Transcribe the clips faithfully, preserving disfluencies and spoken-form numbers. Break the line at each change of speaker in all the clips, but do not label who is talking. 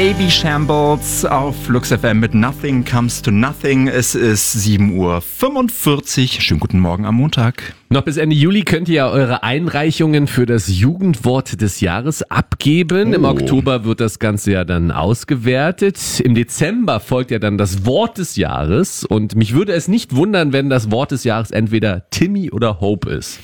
Baby Shambles auf Flux F M mit Nothing Comes to Nothing. Es ist sieben Uhr fünfundvierzig. Schönen guten Morgen am Montag.
Noch bis Ende Juli könnt ihr ja eure Einreichungen für das Jugendwort des Jahres abgeben. Oh. Im Oktober wird das Ganze ja dann ausgewertet. Im Dezember folgt ja dann das Wort des Jahres. Und mich würde es nicht wundern, wenn das Wort des Jahres entweder Timmy oder Hope ist.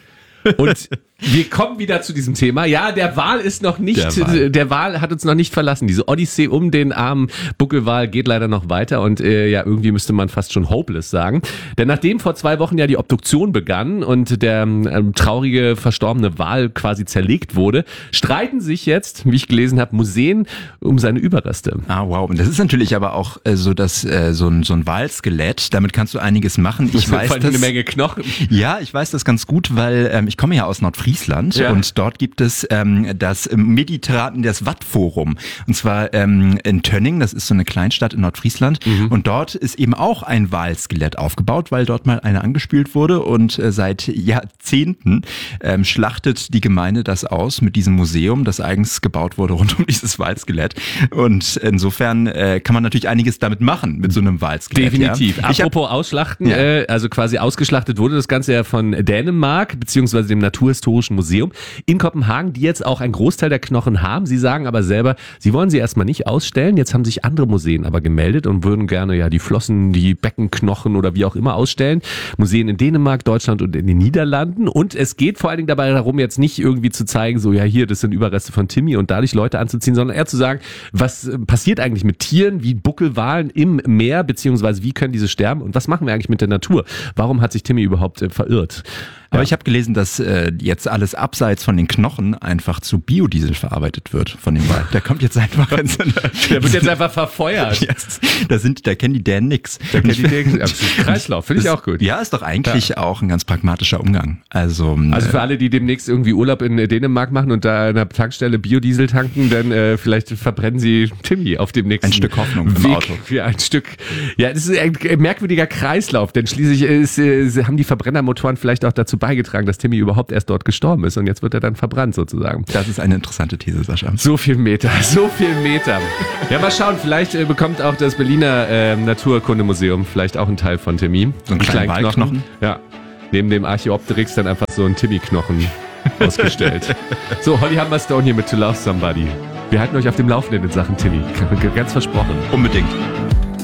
Und wir kommen wieder zu diesem Thema. Ja, der Wal ist noch nicht, der Wal, der Wal hat uns noch nicht verlassen. Diese Odyssee um den armen Buckelwal geht leider noch weiter und äh, ja, irgendwie müsste man fast schon hopeless sagen. Denn nachdem vor zwei Wochen ja die Obduktion begann und der ähm, traurige, verstorbene Wal quasi zerlegt wurde, streiten sich jetzt, wie ich gelesen habe, Museen um seine Überreste.
Ah, wow. Und das ist natürlich aber auch äh, so, dass äh, so ein, so ein Walskelett, damit kannst du einiges machen. Ich weiß das,
eine Menge Knochen.
Ja, ich weiß das ganz gut, weil ähm, ich komme ja aus Nordfriesland. Friesland ja. Und dort gibt es ähm, das Mediterranen, das Wattforum. Und zwar ähm, in Tönning, das ist so eine Kleinstadt in Nordfriesland. Mhm. Und dort ist eben auch ein Walskelett aufgebaut, weil dort mal einer angespült wurde. Und äh, seit Jahrzehnten ähm, schlachtet die Gemeinde das aus mit diesem Museum, das eigens gebaut wurde rund um dieses Walskelett. Und insofern äh, kann man natürlich einiges damit machen, mit so einem Walskelett.
Definitiv.
Ja.
Apropos hab, Ausschlachten, ja. äh, also quasi ausgeschlachtet wurde das Ganze ja von Dänemark, beziehungsweise dem Naturhistorischen Museum in Kopenhagen, die jetzt auch einen Großteil der Knochen haben. Sie sagen aber selber, sie wollen sie erstmal nicht ausstellen. Jetzt haben sich andere Museen aber gemeldet und würden gerne ja die Flossen, die Beckenknochen oder wie auch immer ausstellen. Museen in Dänemark, Deutschland und in den Niederlanden. Und es geht vor allen Dingen dabei darum, jetzt nicht irgendwie zu zeigen, so ja hier, das sind Überreste von Timmy und dadurch Leute anzuziehen, sondern eher zu sagen, was passiert eigentlich mit Tieren wie Buckelwalen im Meer, beziehungsweise wie können diese sterben und was machen wir eigentlich mit der Natur? Warum hat sich Timmy überhaupt äh, verirrt?
Aber
ja.
ich habe gelesen, dass äh, jetzt alles abseits von den Knochen einfach zu Biodiesel verarbeitet wird von dem Wal. Der kommt jetzt einfach in so eine...
Der wird jetzt einfach verfeuert.
Yes. Da sind, da kennen die Dänen nix.
Da kennen die Dänen Kreislauf, finde ich auch gut.
Ja, ist doch eigentlich ja. auch ein ganz pragmatischer Umgang. Also,
also für alle, die demnächst irgendwie Urlaub in Dänemark machen und da an der Tankstelle Biodiesel tanken, dann äh, vielleicht verbrennen sie Timmy auf dem nächsten
ein Stück Hoffnung im
Weg
Auto.
Für ein Stück. Ja, das ist ein merkwürdiger Kreislauf, denn schließlich ist, äh, haben die Verbrennermotoren vielleicht auch dazu beigetragen, dass Timmy überhaupt erst dort gestorben ist und jetzt wird er dann verbrannt sozusagen.
Das ist eine interessante These, Sascha.
So viel Meter, so viel Meter. Ja, mal schauen, vielleicht äh, bekommt auch das Berliner äh, Naturkundemuseum vielleicht auch einen Teil von Timmy.
So einen kleinen Walknochen.
Ja, neben dem Archäopteryx dann einfach so ein Timmy-Knochen ausgestellt. So, Holly Humberstone hier mit To Love Somebody. Wir halten euch auf dem Laufenden in Sachen Timmy. Ganz versprochen.
Unbedingt.